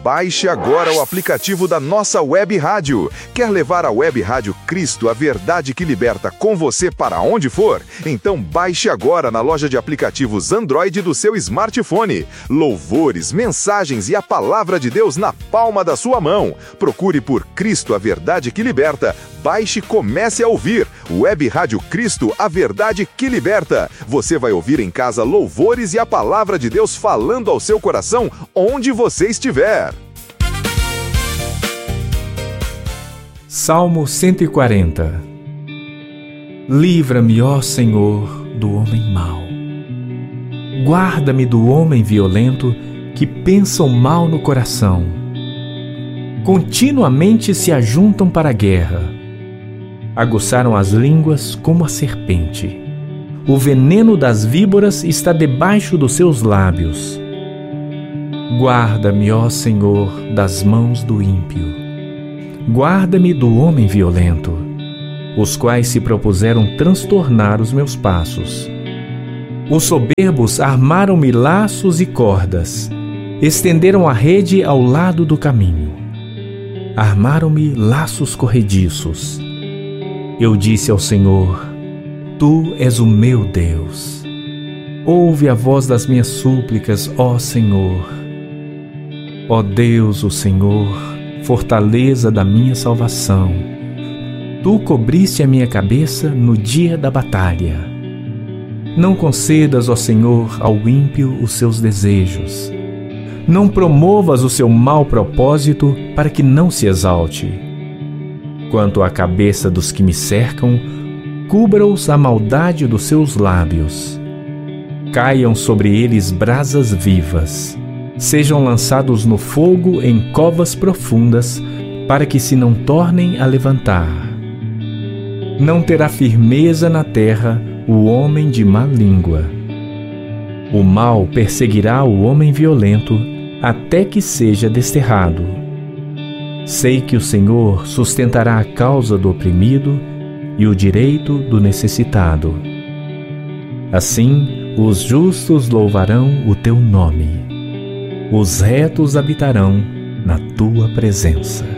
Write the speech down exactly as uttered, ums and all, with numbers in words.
Baixe agora o aplicativo da nossa web rádio. Quer levar a web rádio Cristo, a verdade que liberta, com você para onde for? Então baixe agora na loja de aplicativos Android do seu smartphone. Louvores, mensagens e a palavra de Deus na palma da sua mão. Procure por Cristo, a verdade que liberta. Baixe e comece a ouvir. Web Rádio Cristo, a verdade que liberta. Você vai ouvir em casa louvores e a palavra de Deus falando ao seu coração onde você estiver. Salmo cento e quarenta. Livra-me, ó Senhor, do homem mau. Guarda-me do homem violento que pensa o mal no coração. Continuamente se ajuntam para a guerra. Aguçaram as línguas como a serpente. O veneno das víboras está debaixo dos seus lábios. Guarda-me, ó Senhor, das mãos do ímpio. Guarda-me do homem violento, os quais se propuseram transtornar os meus passos. Os soberbos armaram-me laços e cordas, estenderam a rede ao lado do caminho. Armaram-me laços corrediços. Eu disse ao Senhor: Tu és o meu Deus. Ouve a voz das minhas súplicas, ó Senhor. Ó Deus, o Senhor, fortaleza da minha salvação. Tu cobriste a minha cabeça no dia da batalha. Não concedas, ó Senhor, ao ímpio os seus desejos. Não promovas o seu mau propósito para que não se exalte. Quanto à cabeça dos que me cercam, cubra-os a maldade dos seus lábios. Caiam sobre eles brasas vivas. Sejam lançados no fogo em covas profundas, para que se não tornem a levantar. Não terá firmeza na terra o homem de má língua. O mal perseguirá o homem violento, até que seja desterrado. Sei que o Senhor sustentará a causa do oprimido e o direito do necessitado. Assim, os justos louvarão o teu nome. Os retos habitarão na tua presença.